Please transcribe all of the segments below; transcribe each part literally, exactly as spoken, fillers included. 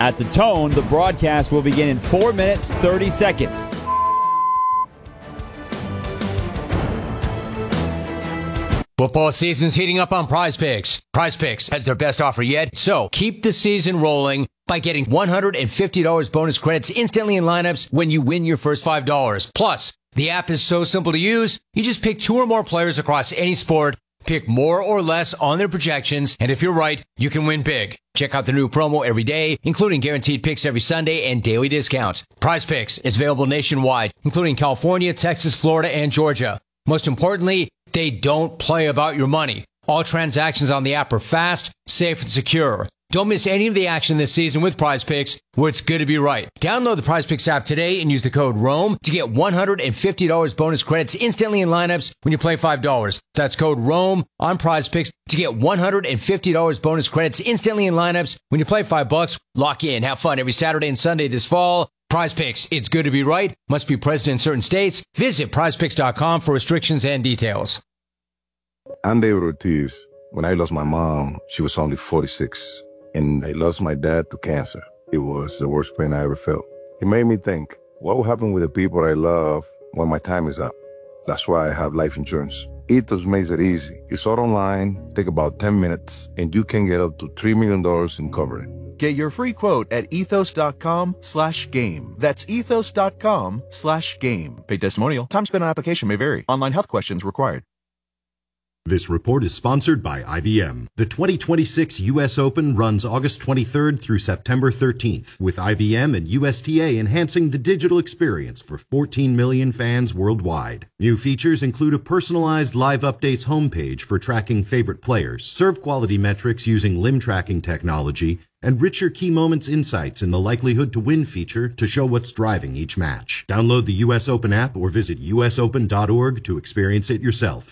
At the tone, the broadcast will begin in four minutes, thirty seconds. Football season's heating up on Prize Picks. Prize Picks has their best offer yet, so keep the season rolling by getting one hundred fifty dollars bonus credits instantly in lineups when you win your first five dollars. Plus, the app is so simple to use, you just pick two or more players across any sport, pick more or less on their projections, and if you're right, you can win big. Check out the new promo every day, including guaranteed picks every Sunday and daily discounts. Prize Picks is available nationwide, including California, Texas, Florida, and Georgia. Most importantly, they don't play about your money. All transactions on the app are fast, safe, and secure. Don't miss any of the action this season with Prize Picks, where it's good to be right. Download the Prize Picks app today and use the code ROAM to get one hundred fifty dollars bonus credits instantly in lineups when you play five dollars. That's code ROAM on Prize Picks to get one hundred fifty dollars bonus credits instantly in lineups when you play five bucks. Lock in. Have fun every Saturday and Sunday this fall. Prize Picks, it's good to be right. Must be present in certain states. Visit prize picks dot com for restrictions and details. I'm David Ortiz. When I lost my mom, she was only forty-six. And I lost my dad to cancer. It was the worst pain I ever felt. It made me think, what will happen with the people I love when my time is up? That's why I have life insurance. Ethos makes it easy. It's all online, take about ten minutes, and you can get up to three million dollars in coverage. Get your free quote at ethos.com slash game. That's ethos.com slash game. Paid testimonial. Time spent on application may vary. Online health questions required. This report is sponsored by I B M. The twenty twenty-six U S Open runs August twenty-third through September thirteenth, with I B M and U S T A enhancing the digital experience for fourteen million fans worldwide. New features include a personalized live updates homepage for tracking favorite players, serve quality metrics using limb tracking technology, and richer key moments insights in the likelihood to win feature to show what's driving each match. Download the U S Open app or visit U S open dot org to experience it yourself.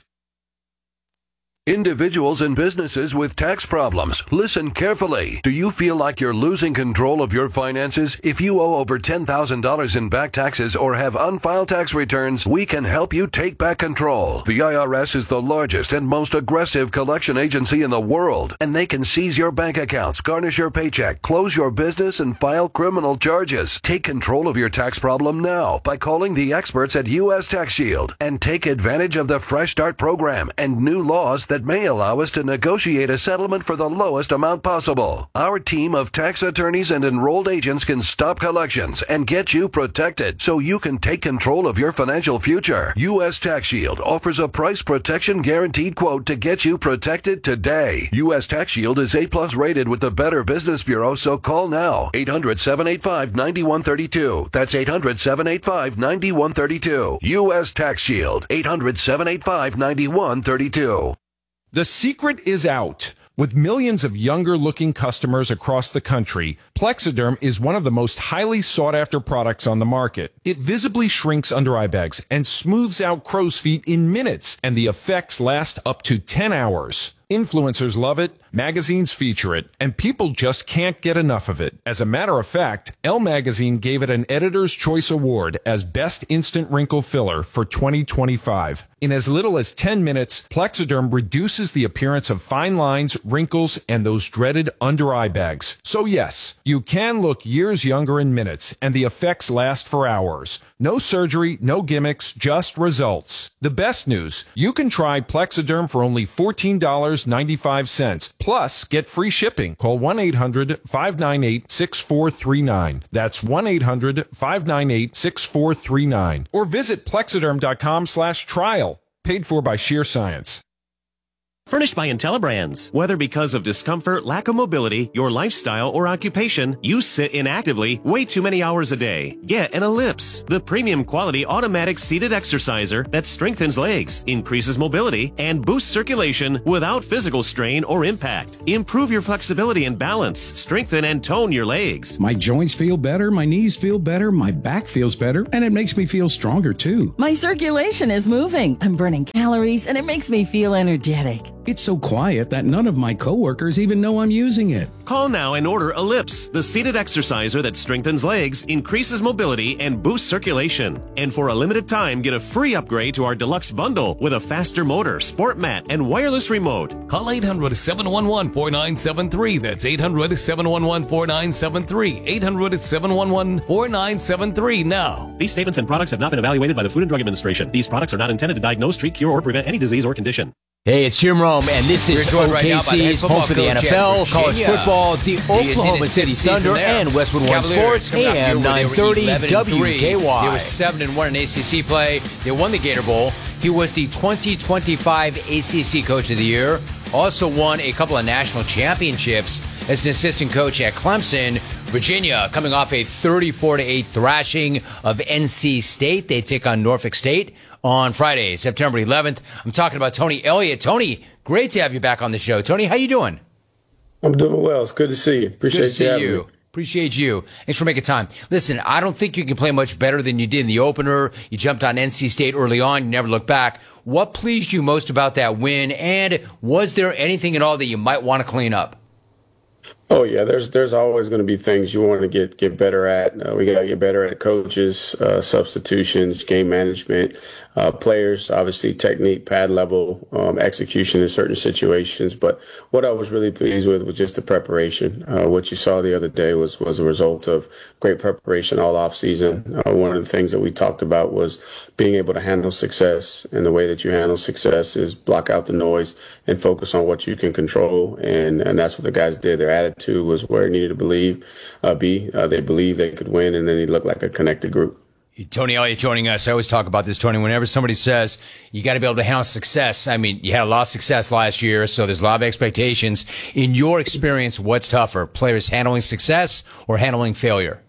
Individuals and businesses with tax problems, listen carefully. Do you feel like you're losing control of your finances? If you owe over ten thousand dollars in back taxes or have unfiled tax returns, we can help you take back control. The I R S is the largest and most aggressive collection agency in the world, and they can seize your bank accounts, garnish your paycheck, close your business, and file criminal charges. Take control of your tax problem now by calling the experts at U S Tax Shield and take advantage of the Fresh Start program and new laws that that may allow us to negotiate a settlement for the lowest amount possible. Our team of tax attorneys and enrolled agents can stop collections and get you protected so you can take control of your financial future. U S Tax Shield offers a price protection guaranteed quote to get you protected today. U S Tax Shield is A plus rated with the Better Business Bureau, so call now. eight hundred, seven eight five, nine one three two. That's eight hundred, seven eight five, nine one three two. U S Tax Shield. eight hundred, seven eight five, nine one three two. The secret is out. With millions of younger-looking customers across the country, Plexiderm is one of the most highly sought-after products on the market. It visibly shrinks under-eye bags and smooths out crow's feet in minutes, and the effects last up to ten hours. Influencers love it, magazines feature it, and people just can't get enough of it. As a matter of fact, Elle Magazine gave it an Editor's Choice Award as Best Instant Wrinkle Filler for twenty twenty-five. In as little as ten minutes, Plexiderm reduces the appearance of fine lines, wrinkles, and those dreaded under-eye bags. So yes, you can look years younger in minutes, and the effects last for hours. No surgery, no gimmicks, just results. The best news, you can try Plexiderm for only fourteen dollars and ninety-five cents. Plus, get free shipping. Call one eight hundred, five nine eight, six four three nine. That's one eight hundred, five nine eight, six four three nine. Or visit plexiderm.com slash trial. Paid for by Sheer Science. Furnished by IntelliBrands. Whether because of discomfort, lack of mobility, your lifestyle, or occupation, you sit inactively way too many hours a day. Get an Ellipse, the premium quality automatic seated exerciser that strengthens legs, increases mobility, and boosts circulation without physical strain or impact. Improve your flexibility and balance, strengthen and tone your legs. My joints feel better, my knees feel better, my back feels better, and it makes me feel stronger too. My circulation is moving. I'm burning calories, and it makes me feel energetic. It's so quiet that none of my coworkers even know I'm using it. Call now and order Ellipse, the seated exerciser that strengthens legs, increases mobility, and boosts circulation. And for a limited time, get a free upgrade to our deluxe bundle with a faster motor, sport mat, and wireless remote. Call eight hundred, seven one one, four nine seven three. That's eight hundred, seven one one, four nine seven three. eight hundred, seven one one, four nine seven three now. These statements and products have not been evaluated by the Food and Drug Administration. These products are not intended to diagnose, treat, cure, or prevent any disease or condition. Hey, it's Jim Rome, and this is joined right now by the head O K C's football home for the coach N F L, at college Virginia. football, the He is in Oklahoma his City fifth season Thunder, there. and Westwood One Cavaliers Sports, coming off a A year M where they nine were thirty eleven and W three. K Y. They were seven and one in A C C play. They won the Gator Bowl. He was the twenty twenty-five A C C Coach of the Year. Also won a couple of national championships as an assistant coach at Clemson. Virginia coming off a thirty-four to eight thrashing of N C State. They take on Norfolk State on Friday, September eleventh. I'm talking about Tony Elliott. Tony, great to have you back on the show. Tony, how you doing? I'm doing well. It's good to see you. Appreciate Good to see you. having you. me. Appreciate you. Thanks for making time. Listen, I don't think you can play much better than you did in the opener. You jumped on N C State early on. You never looked back. What pleased you most about that win? And was there anything at all that you might want to clean up? Oh yeah, there's there's always going to be things you want to get get better at. Uh, we got to get better at coaches, uh, substitutions, game management, uh, players, obviously technique, pad level, um, execution in certain situations. But what I was really pleased with was just the preparation. Uh, what you saw the other day was was a result of great preparation all off season. Uh, one of the things that we talked about was being able to handle success, and the way that you handle success is block out the noise and focus on what you can control. And and that's what the guys did. Their attitude was where it needed to believe, uh, be. Uh, they believed they could win, and then he looked like a connected group. Tony Elliott joining us. I always talk about this, Tony. Whenever somebody says you got to be able to handle success, I mean, you had a lot of success last year, so there's a lot of expectations. In your experience, what's tougher, players handling success or handling failure?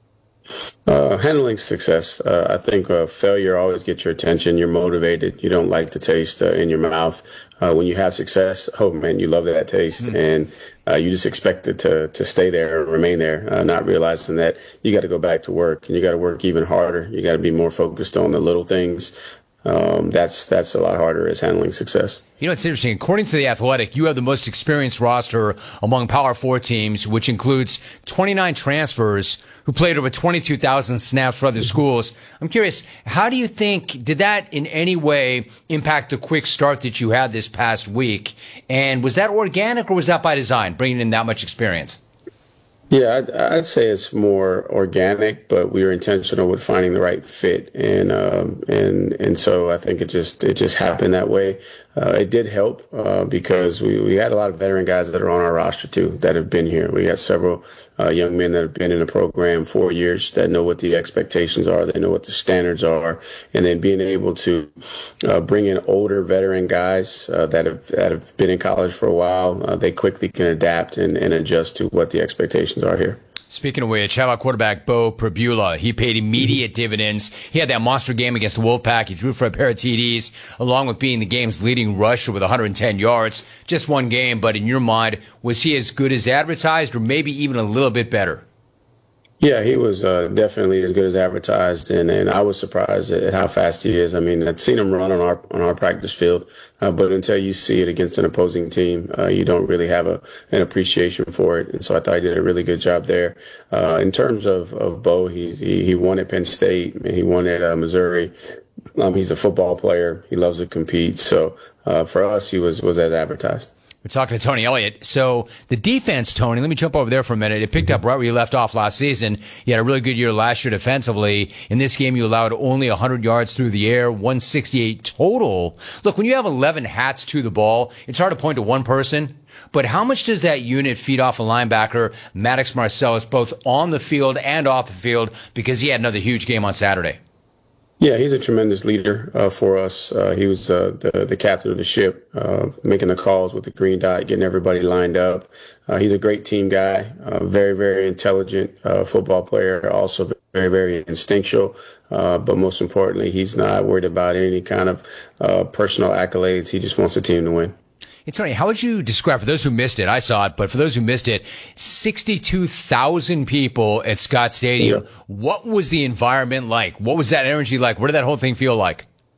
Uh, handling success. Uh, I think uh, failure always gets your attention. You're motivated. You don't like the taste uh, in your mouth. Uh, when you have success, oh man, you love that taste, mm-hmm. and uh, you just expect it to to stay there or remain there, uh, not realizing that you got to go back to work, and you got to work even harder. You got to be more focused on the little things. Um, that's that's a lot harder as handling success. You know, it's interesting. According to The Athletic, you have the most experienced roster among Power Four teams, which includes twenty-nine transfers who played over twenty-two thousand snaps for other schools. I'm curious, how do you think, did that in any way impact the quick start that you had this past week? And was that organic or was that by design, bringing in that much experience? Yeah, I'd, I'd say it's more organic, but we were intentional with finding the right fit, and um, and and so I think it just it just happened that way. Uh, it did help uh, because we, we had a lot of veteran guys that are on our roster too that have been here. We got several uh, young men that have been in the program four years that know what the expectations are, they know what the standards are, and then being able to uh, bring in older veteran guys uh, that have that have been in college for a while, uh, they quickly can adapt and, and adjust to what the expectations are here. Speaking of which, how about quarterback Bo Prabula? He paid immediate mm-hmm. dividends. He had that monster game against the Wolfpack. He threw for a pair of T Ds, along with being the game's leading rusher with one hundred ten yards. Just one game, but in your mind, was he as good as advertised or maybe even a little bit better? Yeah, he was uh, definitely as good as advertised, and, and I was surprised at how fast he is. I mean, I'd seen him run on our on our practice field, uh, but until you see it against an opposing team, uh, you don't really have a an appreciation for it. And so I thought he did a really good job there. Uh, in terms of of Bo, he's, he he won at Penn State, he won at uh, Missouri. Um, he's a football player. He loves to compete. So uh, for us, he was was as advertised. We're talking to Tony Elliott. So the defense, Tony, let me jump over there for a minute. It picked up right where you left off last season. You had a really good year last year defensively. In this game, you allowed only one hundred yards through the air, one sixty-eight total. Look, when you have eleven hats to the ball, it's hard to point to one person. But how much does that unit feed off a linebacker, Maddox Marcellus, both on the field and off the field, because he had another huge game on Saturday? Yeah, he's a tremendous leader uh, for us. Uh, he was uh, the, the captain of the ship, uh, making the calls with the green dot, getting everybody lined up. Uh, he's a great team guy, uh, very, very intelligent uh, football player, also very, very instinctual. Uh, but most importantly, he's not worried about any kind of uh, personal accolades. He just wants the team to win. Hey, Tony, how would you describe, for those who missed it, I saw it, but for those who missed it, sixty-two thousand people at Scott Stadium. Yeah. What was the environment like? What was that energy like? What did that whole thing feel like?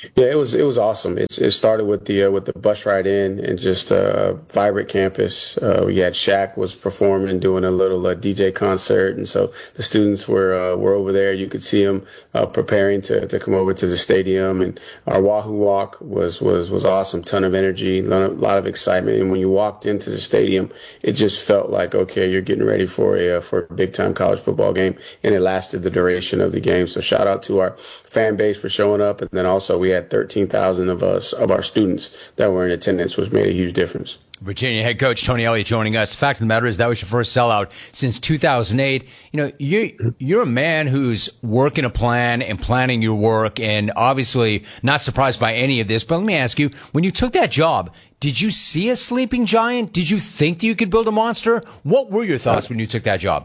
Yeah, it was it was awesome. It, it started with the uh, with the bus ride in and just a vibrant campus. Uh, we had Shaq was performing, doing a little uh, D J concert, and so the students were uh, were over there. You could see them uh, preparing to, to come over to the stadium, and our Wahoo Walk was was was awesome. Ton of energy, a lot of, lot of excitement. And when you walked into the stadium, it just felt like, okay, you're getting ready for a uh, for a big time college football game, and it lasted the duration of the game. So shout out to our fan base for showing up, and then also we had thirteen thousand of us of our students that were in attendance, which made a huge difference. Virginia head coach Tony Elliott joining us. The fact of the matter is that was your first sellout since two thousand eight. You know, you're, you're a man who's working a plan and planning your work, and obviously not surprised by any of this. But let me ask you, when you took that job, did you see a sleeping giant? Did you think that you could build a monster? What were your thoughts when you took that job?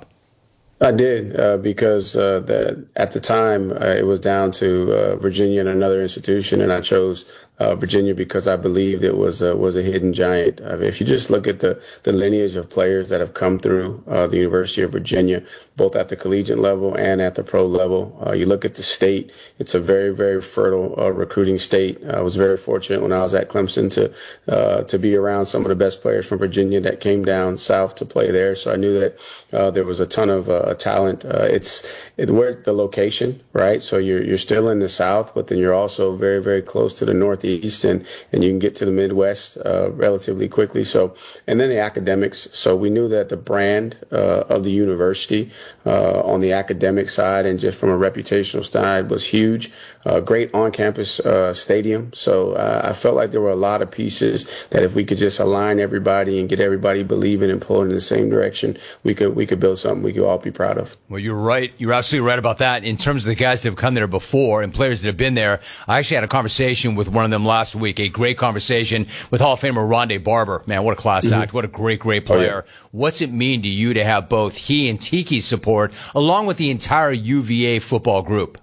I did, uh, because uh, the, at the time uh, it was down to uh, Virginia and another institution, and I chose uh, Virginia because I believed it was a, was a hidden giant. Uh, if you just look at the, the lineage of players that have come through uh, the University of Virginia, both at the collegiate level and at the pro level, uh, you look at the state, it's a very, very fertile uh, recruiting state. I was very fortunate when I was at Clemson to uh, to be around some of the best players from Virginia that came down south to play there. So I knew that uh, there was a ton of uh, talent. Uh, it's it, where the location, right? So you're you're still in the South, but then you're also very, very close to the Northeast, and and you can get to the Midwest uh, relatively quickly. So, and then the academics. So we knew that the brand uh, of the university uh, on the academic side and just from a reputational side was huge. Uh, great on-campus uh, stadium. So uh, I felt like there were a lot of pieces that if we could just align everybody and get everybody believing and pulling in the same direction, we could we could build something we could all be proud of. Well, you're right. You're absolutely right about that. In terms of the guys that have come there before and players that have been there, I actually had a conversation with one of them last week, a great conversation with Hall of Famer Rondé Barber. Man, what a class mm-hmm. act. What a great, great player. Oh, yeah. What's it mean to you to have both he and Tiki's support along with the entire U V A football group?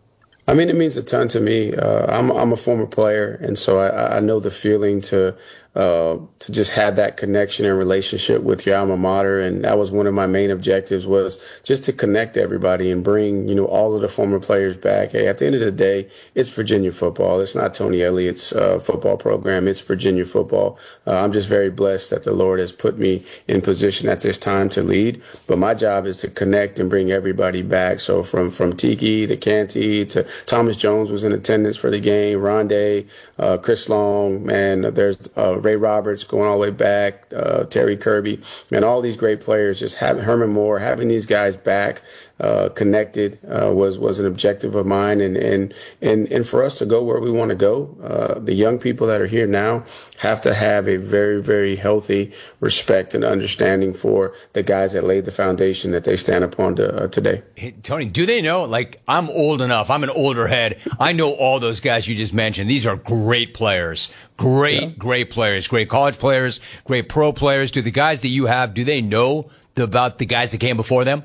I mean, it means a ton to me. Uh, I'm, I'm a former player, and so I, I know the feeling to uh, to just have that connection and relationship with your alma mater. And that was one of my main objectives, was just to connect everybody and bring, you know, all of the former players back. Hey, at the end of the day, it's Virginia football. It's not Tony Elliott's uh, football program. It's Virginia football. Uh, I'm just very blessed that the Lord has put me in position at this time to lead. But my job is to connect and bring everybody back. So from, from Tiki to Canty to Thomas Jones was in attendance for the game, Rondé, uh, Chris Long, man, there's uh, Ray Roberts going all the way back, uh, Terry Kirby, and all these great players. Just having Herman Moore, having these guys back, uh, connected, uh, was was an objective of mine, and and and and for us to go where we want to go, uh, the young people that are here now have to have a very, very healthy respect and understanding for the guys that laid the foundation that they stand upon to, uh, today. Hey, Tony, do they know? Like, I'm old enough. I'm an older head. I know all those guys you just mentioned. These are great players. Great, yeah. great players. Great college players. Great pro players. Do the guys that you have, do they know the, about the guys that came before them?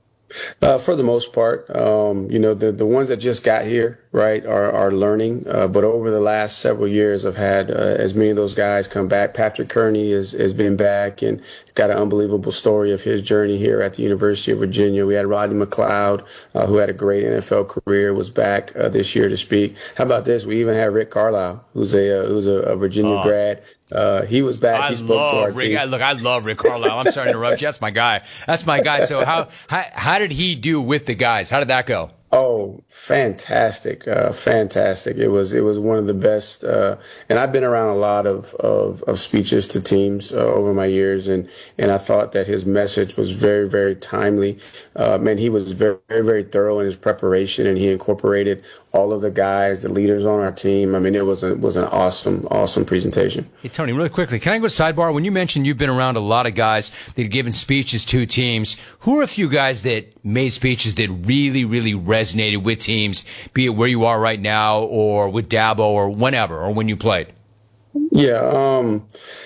Uh, for the most part, um, you know, the, the ones that just got here, right, are, are learning. Uh, but over the last several years, I've had uh, as many of those guys come back. Patrick Kearney has, has been back and got an unbelievable story of his journey here at the University of Virginia. We had Rodney McLeod, uh, who had a great N F L career, was back uh, this year to speak. How about this? We even had Rick Carlisle, who's a uh, who's a, a Virginia oh. grad. Uh, he was back. I he spoke love to our Rick. team. I, look, I love Rick Carlisle. I'm sorry to interrupt you. That's my guy. That's my guy. So how, how, how did he do with the guys? How did that go? Oh, fantastic. Uh, fantastic. It was, it was one of the best. Uh, and I've been around a lot of, of, of speeches to teams uh, over my years. And, and I thought that his message was very, very timely. Uh, man, he was very, very, very thorough in his preparation, and he incorporated all of the guys, the leaders on our team. I mean, it was a, was an awesome, awesome presentation. Hey, Tony, really quickly, can I go sidebar? When you mentioned you've been around a lot of guys that have given speeches to teams, who are a few guys that made speeches that really, really resonated with teams, be it where you are right now or with Dabo or whenever, or when you played? Yeah, um,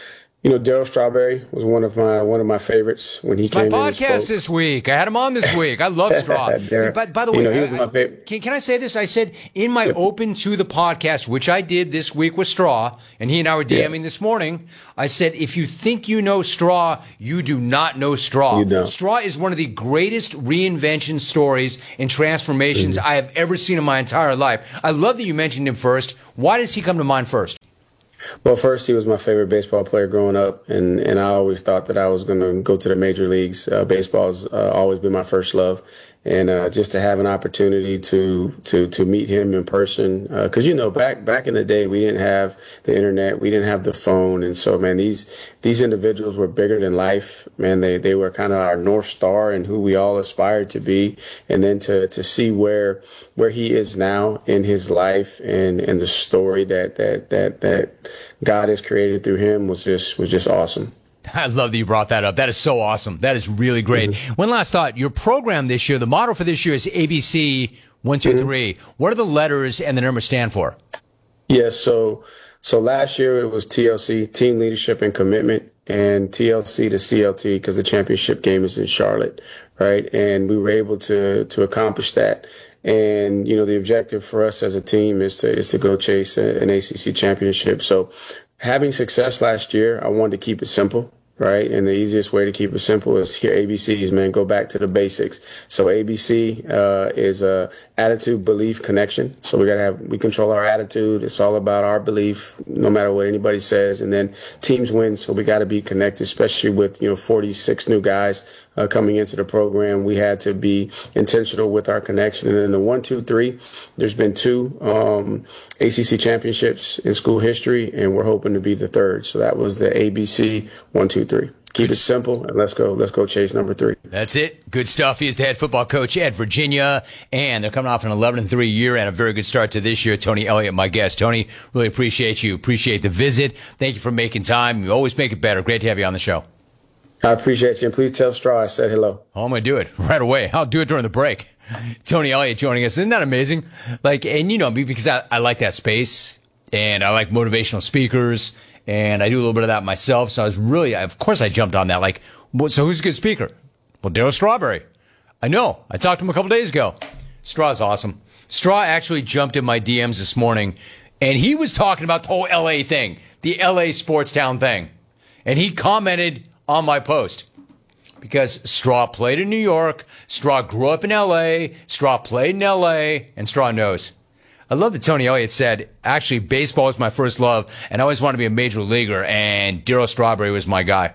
You know, Darryl Strawberry was one of my one of my favorites when he it's came my in. podcast this week. I had him on this week. I love Straw. by, by the way, you know, he was I, my favorite. Can, can I say this? I said in my yeah. open to the podcast, which I did this week with Straw, and he and I were DMing yeah. this morning. I said, if you think you know Straw, you do not know Straw. You don't. Straw is one of the greatest reinvention stories and transformations mm-hmm. I have ever seen in my entire life. I love that you mentioned him first. Why does he come to mind first? Well, first, he was my favorite baseball player growing up, and, and I always thought that I was going to go to the major leagues. Uh, baseball has uh, always been my first love. And uh, just to have an opportunity to to to meet him in person, because uh, you know back back in the day we didn't have the internet, we didn't have the phone, and so man, these these individuals were bigger than life. Man, they they were kind of our North Star and who we all aspired to be. And then to to see where where he is now in his life and and the story that that that that God has created through him was just was just awesome. I love that you brought that up. That is so awesome. That is really great. Mm-hmm. One last thought. Your program this year, the motto for this year is A B C one two three. Mm-hmm. What do the letters and the numbers stand for? Yes. So, so last year it was T L C, Team Leadership and Commitment, and T L C to C L T because the championship game is in Charlotte, right? And we were able to to accomplish that. And, you know, the objective for us as a team is to is to go chase an A C C championship. So having success last year, I wanted to keep it simple, right? And the easiest way to keep it simple is here, A B Cs, man, go back to the basics. So A B C uh, is a attitude, belief, connection. So we got to have, we control our attitude. It's all about our belief, no matter what anybody says. And then teams win. So we got to be connected, especially with, you know, forty-six new guys uh, coming into the program. We had to be intentional with our connection. And then the one, two, three, there's been two um, A C C championships in school history, and we're hoping to be the third. So that was the A B C one, two, three. Keep it simple, and let's go. Let's go chase number three. That's it. Good stuff. He is the head football coach at Virginia, and they're coming off an eleven and three year and a very good start to this year. Tony Elliott, my guest. Tony, really appreciate you. Appreciate the visit. Thank you for making time. You always make it better. Great to have you on the show. I appreciate you, and please tell Straw I said hello. Oh, I'm going to do it right away. I'll do it during the break. Tony Elliott joining us. Isn't that amazing? Like, and you know me because I, I like that space, and I like motivational speakers. And I do a little bit of that myself. So I was really, of course, I jumped on that. Like, so who's a good speaker? Well, Darryl Strawberry. I know. I talked to him a couple days ago. Straw's awesome. Straw actually jumped in my D Ms this morning, and he was talking about the whole L A thing, the L A sports town thing. And he commented on my post because Straw played in New York, Straw grew up in L A, Straw played in L A, and Straw knows. I love that Tony Elliott said, actually, baseball is my first love, and I always wanted to be a major leaguer, and Darryl Strawberry was my guy.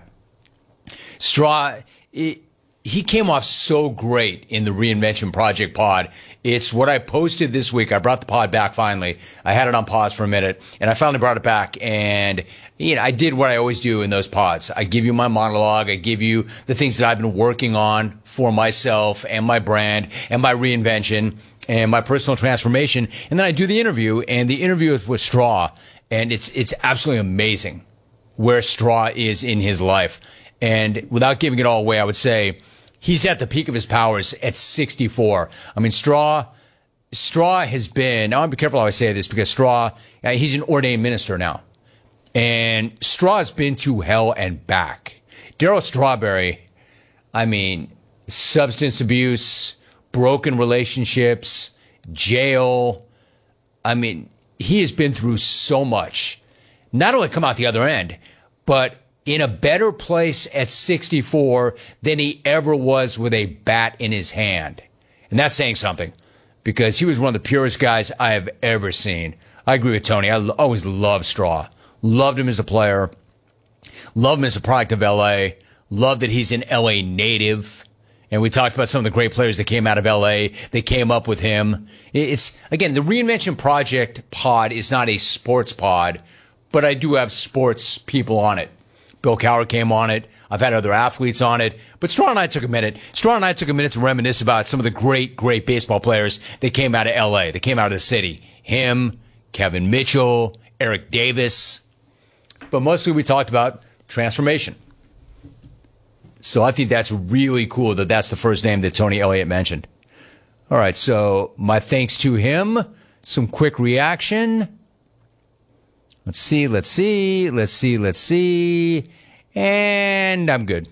Straw, it, he came off so great in the Reinvention Project pod. It's what I posted this week. I brought the pod back finally. I had it on pause for a minute, and I finally brought it back, and you know, I did what I always do in those pods. I give you my monologue. I give you the things that I've been working on for myself and my brand and my reinvention and my personal transformation. And then I do the interview, and the interview is with Straw, and it's it's absolutely amazing where Straw is in his life. And without giving it all away, I would say he's at the peak of his powers at sixty-four. I mean, Straw, Straw has been, I want to be careful how I say this because Straw, uh, he's an ordained minister now. And Straw's been to hell and back. Darryl Strawberry, I mean, substance abuse, broken relationships, jail. I mean, he has been through so much. Not only come out the other end, but in a better place at sixty-four than he ever was with a bat in his hand. And that's saying something because he was one of the purest guys I have ever seen. I agree with Tony. I l- always loved Straw. Loved him as a player. Loved him as a product of L A. Loved that he's an L A native. And we talked about some of the great players that came out of L A. They came up with him. It's, again, the Reinvention Project pod is not a sports pod, but I do have sports people on it. Bill Cowher came on it. I've had other athletes on it. But Straw and I took a minute. Straw and I took a minute to reminisce about some of the great, great baseball players that came out of L A, that came out of the city. Him, Kevin Mitchell, Eric Davis. But mostly we talked about transformation. So I think that's really cool that that's the first name that Tony Elliott mentioned. All right, so my thanks to him. Some quick reaction. Let's see, let's see, let's see, let's see. And I'm good.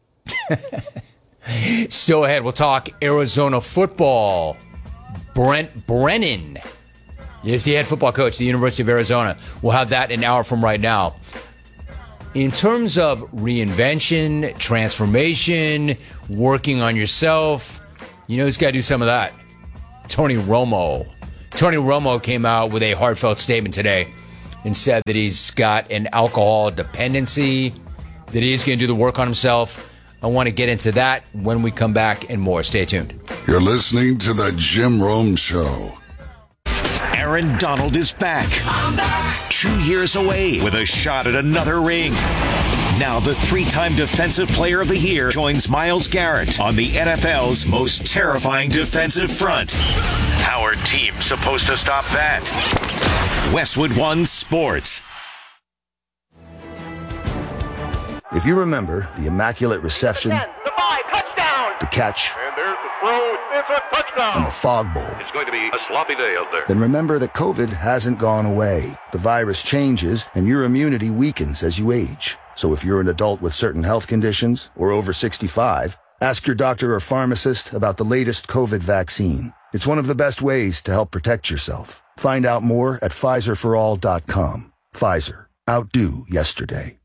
Still ahead, we'll talk Arizona football. Brent Brennan is the head football coach at the University of Arizona. We'll have that an hour from right now. In terms of reinvention, transformation, working on yourself, you know who's got to do some of that? Tony Romo. Tony Romo came out with a heartfelt statement today and said that he's got an alcohol dependency, that he's going to do the work on himself. I want to get into that when we come back and more. Stay tuned. You're listening to the Jim Rome Show. Aaron Donald is back. I'm back. Two years away with a shot at another ring. Now the three-time Defensive Player of the Year joins Myles Garrett on the N F L's most terrifying defensive front. How are teams supposed to stop that? Westwood One Sports. If you remember the immaculate reception, the five, touchdown, the catch, and there's the throw, it's a touchdown, and the fog bowl, it's going to be a sloppy day out there. Then remember that COVID hasn't gone away. The virus changes, and your immunity weakens as you age. So if you're an adult with certain health conditions or over sixty-five, ask your doctor or pharmacist about the latest COVID vaccine. It's one of the best ways to help protect yourself. Find out more at Pfizer for all dot com. Pfizer. Outdo yesterday.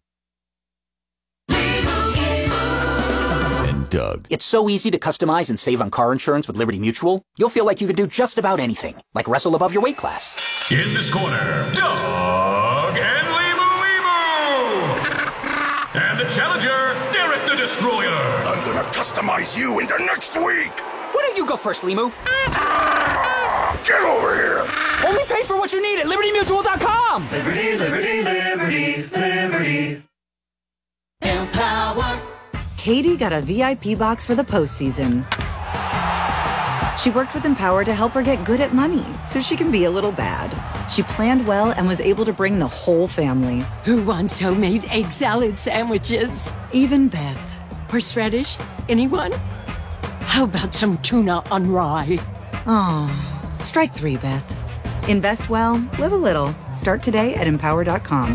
Doug. It's so easy to customize and save on car insurance with Liberty Mutual. You'll feel like you could do just about anything, like wrestle above your weight class. In this corner, Doug and Limu Limu! And the challenger, Derek the Destroyer! I'm gonna customize you into next week! Why don't you go first, Limu? Ah, get over here! Only pay for what you need at Liberty Mutual dot com! Liberty, Liberty, Liberty, Liberty. Empower. Katie got a V I P box for the postseason. She worked with Empower to help her get good at money, so she can be a little bad. She planned well and was able to bring the whole family. Who wants homemade egg salad sandwiches? Even Beth. Horseradish? Anyone? How about some tuna on rye? Oh, strike three, Beth. Invest well, live a little. Start today at Empower dot com.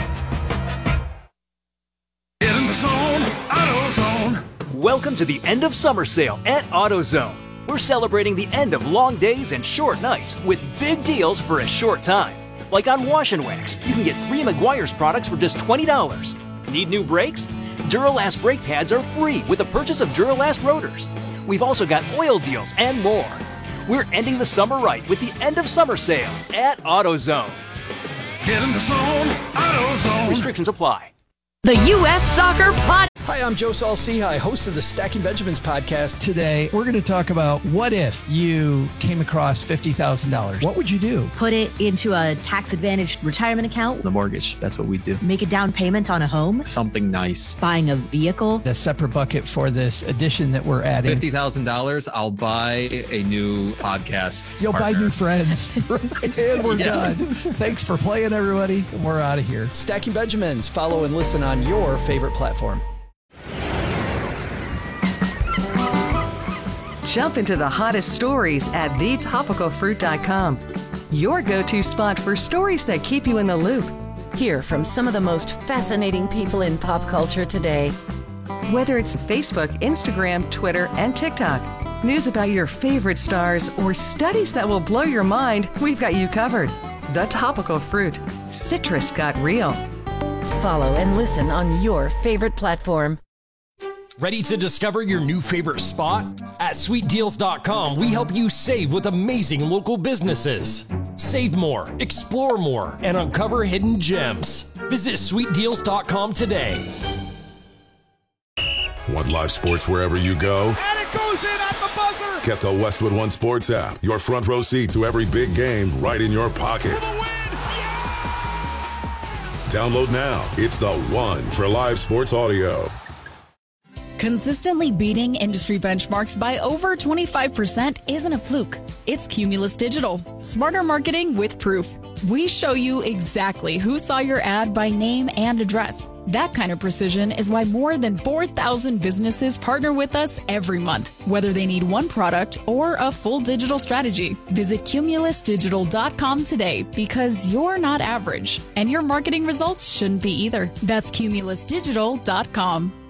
Get in the zone, AutoZone. Welcome to the end of summer sale at AutoZone. We're celebrating the end of long days and short nights with big deals for a short time. Like on Wash and Wax, you can get three Meguiar's products for just twenty dollars. Need new brakes? Duralast brake pads are free with the purchase of Duralast rotors. We've also got oil deals and more. We're ending the summer right with the end of summer sale at AutoZone. Get in the zone, AutoZone. Restrictions apply. The U S Soccer Pod. Hi, I'm Joe Saul-Sehy, host of the Stacking Benjamins podcast. Today, we're going to talk about what if you came across fifty thousand dollars. What would you do? Put it into a tax-advantaged retirement account. The mortgage. That's what we do. Make a down payment on a home. Something nice. Buying a vehicle. A separate bucket for this addition that we're adding. fifty thousand dollars, I'll buy a new podcast You'll partner. buy new friends. And we're yeah. done. Thanks for playing, everybody. And we're out of here. Stacking Benjamins. Follow and listen on your favorite platform. Jump into the hottest stories at the topical fruit dot com. Your go-to spot for stories that keep you in the loop. Hear from some of the most fascinating people in pop culture today. Whether it's Facebook, Instagram, Twitter, and TikTok, news about your favorite stars, or studies that will blow your mind, we've got you covered. The Topical Fruit. Citrus got real. Follow and listen on your favorite platform. Ready to discover your new favorite spot? At sweet deals dot com, we help you save with amazing local businesses. Save more, explore more, and uncover hidden gems. Visit sweet deals dot com today. Want live sports wherever you go? And it goes in at the buzzer. Get the Westwood One Sports app. Your front row seat to every big game right in your pocket. Download now. It's the one for live sports audio. Consistently beating industry benchmarks by over twenty-five percent isn't a fluke. It's Cumulus Digital. Smarter marketing with proof. We show you exactly who saw your ad by name and address. That kind of precision is why more than four thousand businesses partner with us every month, whether they need one product or a full digital strategy. Visit cumulus digital dot com today because you're not average, and your marketing results shouldn't be either. That's cumulus digital dot com.